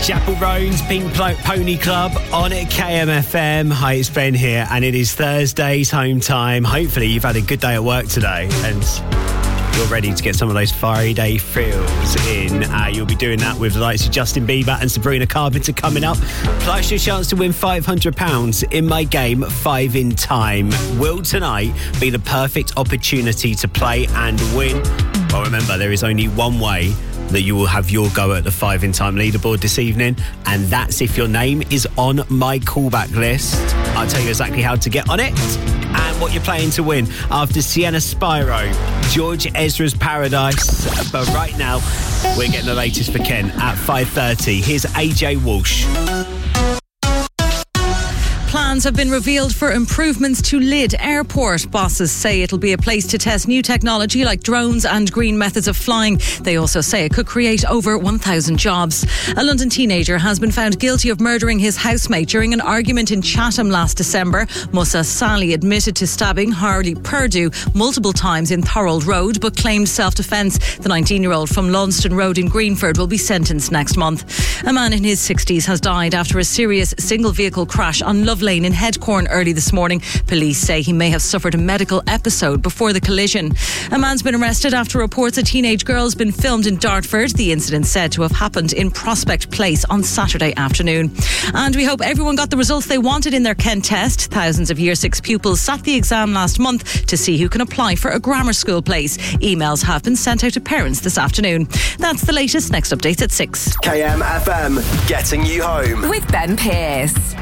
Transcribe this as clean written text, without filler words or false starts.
Chapel Roan's Pink Pony Club on at KMFM. Hi, it's Ben here, and it is Thursday's home time. Hopefully you've had a good day at work today and you're ready to get some of those Friday feels in. You'll be doing that with the likes of Justin Bieber and Sabrina Carpenter coming up. Plus your chance to win £500 in my game 5 in Time. Will tonight be the perfect opportunity to play and win? Well, remember, there is only one way that you will have your go at the 5 in Time leaderboard this evening, and that's if your name is on my callback list. I'll tell you exactly how to get on it and what you're playing to win after Sienna Spyro, George Ezra's Paradise. But right now, we're getting the latest for Ken at 5:30. Here's AJ Walsh. Plans have been revealed for improvements to Lyd Airport. Bosses say it'll be a place to test new technology like drones and green methods of flying. They also say it could create over 1,000 jobs. A London teenager has been found guilty of murdering his housemate during an argument in Chatham last December. Musa Sali admitted to stabbing Harley Purdue multiple times in Thorold Road, but claimed self-defence. The 19-year-old from Lunston Road in Greenford will be sentenced next month. A man in his 60s has died after a serious single-vehicle crash on Love Lane in Headcorn early this morning. Police say he may have suffered a medical episode before the collision. A man's been arrested after reports a teenage girl has been filmed in Dartford. The incident said to have happened in Prospect Place on Saturday afternoon. And we hope everyone got the results they wanted in their Kent test. Thousands of Year 6 pupils sat the exam last month to see who can apply for a grammar school place. Emails have been sent out to parents this afternoon. That's the latest. Next update at 6. KMFM, getting you home. With Ben Pearce.